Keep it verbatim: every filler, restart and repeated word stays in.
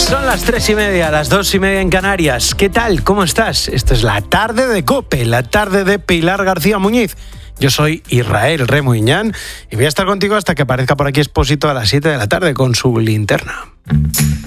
Son las tres y media, las dos y media en Canarias. ¿Qué tal? ¿Cómo estás? Esto es la tarde de COPE, la tarde de Pilar García Muñiz. Yo soy Israel Remuñán y voy a estar contigo hasta que aparezca por aquí Expósito a las siete de la tarde con su linterna.